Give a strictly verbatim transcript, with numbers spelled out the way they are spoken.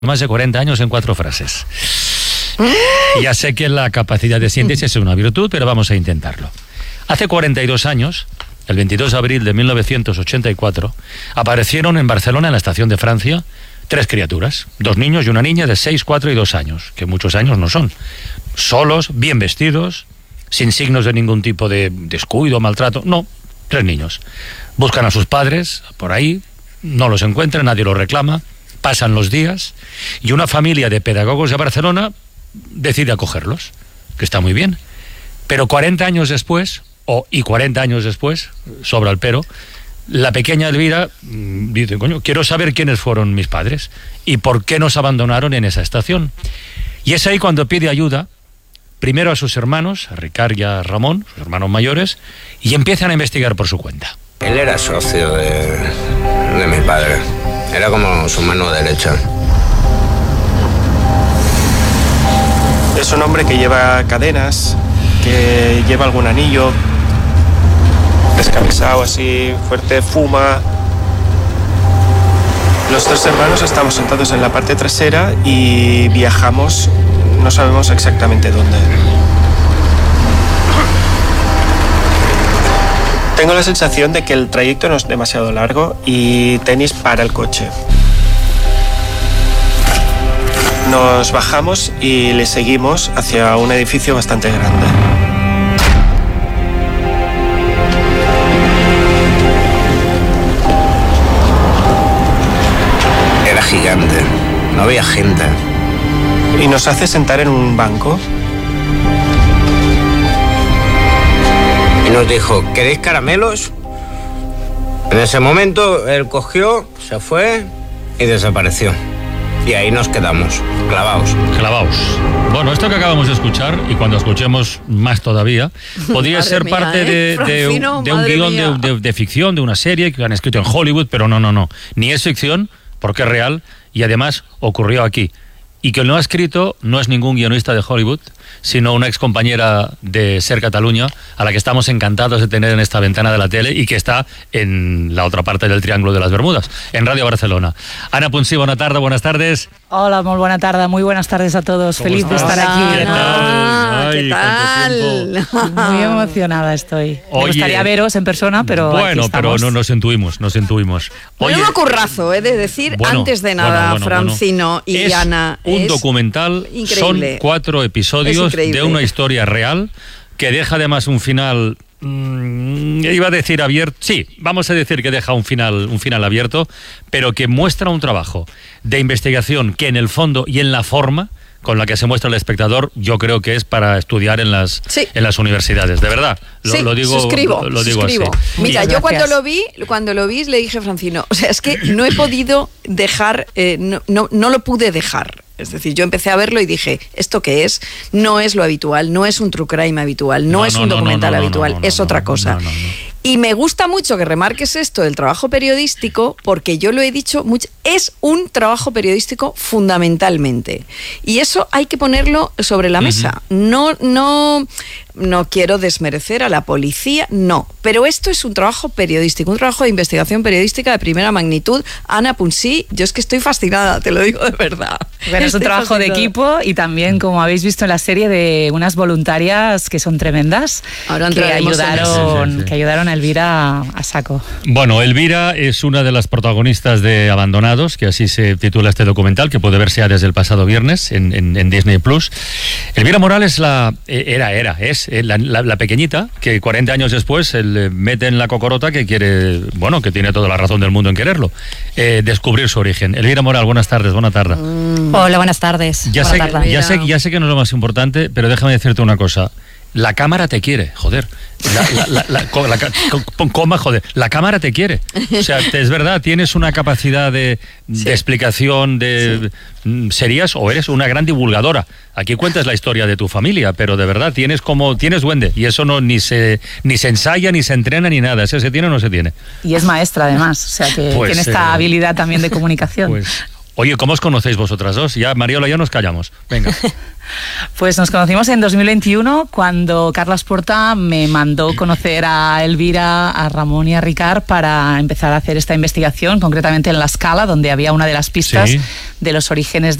Más de cuarenta años en cuatro frases. Ya sé que la capacidad de síntesis es una virtud, pero vamos a intentarlo. Hace cuarenta y dos años, el veintidós de abril de mil novecientos ochenta y cuatro, aparecieron en Barcelona, en la estación de Francia, tres criaturas, dos niños y una niña de seis, cuatro y dos años, que muchos años no son. Solos, bien vestidos, sin signos de ningún tipo de descuido, maltrato. No, tres niños. Buscan a sus padres por ahí, no los encuentran, nadie los reclama. Pasan los días y una familia de pedagogos de Barcelona decide acogerlos, que está muy bien. Pero cuarenta años después, o y cuarenta años después, sobra el pero, la pequeña Elvira mmm, dice, coño, quiero saber quiénes fueron mis padres y por qué nos abandonaron en esa estación. Y es ahí cuando pide ayuda, primero a sus hermanos, a Ricard y a Ramón, sus hermanos mayores, y empiezan a investigar por su cuenta. Él era socio de, de mi padre. Era como su mano derecha. Es un hombre que lleva cadenas, que lleva algún anillo, descamisado así, fuerte, fuma. Los tres hermanos estamos sentados en la parte trasera y viajamos, no sabemos exactamente dónde. Tengo la sensación de que el trayecto no es demasiado largo y Tenis para el coche. Nos bajamos y le seguimos hacia un edificio bastante grande. Era gigante, no había gente. Y nos hace sentar en un banco. Y nos dijo, ¿queréis caramelos? En ese momento él cogió, se fue y desapareció. Y ahí nos quedamos, clavados. Clavados. Bueno, esto que acabamos de escuchar, y cuando escuchemos más todavía, podría ser mía, parte ¿eh? de, de, Francino, de un madre guión mía. de, de, de ficción, de una serie que han escrito en Hollywood, pero no, no, no. Ni es ficción, porque es real, y además ocurrió aquí. Y que lo ha escrito no es ningún guionista de Hollywood, sino una excompañera de Ser Catalunya, a la que estamos encantados de tener en esta ventana de la tele y que está en la otra parte del Triángulo de las Bermudas, en Radio Barcelona. Ana Punsí, buena tarde, buenas tardes. Hola, muy buena tarde, muy buenas tardes a todos. Feliz de estar aquí. ¿Qué tal? ¿Qué Ay, tal? cuánto tiempo. Muy emocionada estoy. Oye, Me gustaría veros en persona, pero bueno, aquí pero estamos. no nos intuimos, nos intuimos. Oye, Menudo currazo, he de decir, bueno, antes de bueno, nada, bueno, Francino bueno. y Es Ana. un es documental, increíble. son cuatro Es episodios increíble. de una historia real que deja además un final, mmm, iba a decir abierto, sí, vamos a decir que deja un final, un final abierto, pero que muestra un trabajo de investigación que en el fondo y en la forma con la que se muestra el espectador, yo creo que es para estudiar en las, Sí. en las universidades, de verdad. Lo, Sí, lo digo, suscribo, lo, lo digo suscribo. así. Mira, Muchas yo cuando gracias. lo vi, cuando lo vi, le dije a Francino, o sea, es que no he podido dejar, eh, no, no, no lo pude dejar. Es decir, yo empecé a verlo y dije, ¿esto qué es? No es lo habitual, no es un true crime habitual, no, No, es no, un no, documental no, no, habitual, no, no, es no, otra no, cosa. no, no, no. Y me gusta mucho que remarques esto del trabajo periodístico, porque yo lo he dicho mucho, es un trabajo periodístico fundamentalmente. Y eso hay que ponerlo sobre la mesa. Uh-huh. No, no, no quiero desmerecer a la policía, no. Pero esto es un trabajo periodístico, un trabajo de investigación periodística de primera magnitud. Ana Punsí, yo es que estoy fascinada, te lo digo de verdad. Bueno, es un Estoy trabajo de fascinada. equipo y también, como habéis visto en la serie, de unas voluntarias que son tremendas, Ahora que entraremos en ayudaron, eso. Sí, sí, sí. que ayudaron a Elvira a saco. Bueno, Elvira es una de las protagonistas de Abandonados, que así se titula este documental, que puede verse ya desde el pasado viernes en, en, en Disney Plus. Elvira Morales la, era, era, es la, la, la pequeñita que cuarenta años después se le mete en la cocorota que quiere, bueno, que tiene toda la razón del mundo en quererlo, eh, descubrir su origen. Elvira Morales, buenas tardes, buena tarde. Mm. Hola, buenas tardes. Ya, Buenas sé, tardes. ya, sé, ya sé que no es lo más importante, pero déjame decirte una cosa. La cámara te quiere, joder. La, la, la, la, la, la, con coma, joder. La cámara te quiere. O sea, te, es verdad, tienes una capacidad de, Sí. de explicación, de sí. serías o eres una gran divulgadora. Aquí cuentas la historia de tu familia, pero de verdad tienes como tienes duende y eso no ni se ni se ensaya ni se entrena ni nada. ¿Eso se tiene o no se tiene? Y es maestra además, o sea que Pues, tiene esta eh, habilidad también de comunicación. Pues Oye, ¿cómo os conocéis vosotras dos? Ya, Mariola, ya nos callamos. Venga. Pues nos conocimos en dos mil veintiuno cuando Carles Porta me mandó conocer a Elvira, a Ramón y a Ricard para empezar a hacer esta investigación, concretamente en La Scala, donde había una de las pistas Sí. de los orígenes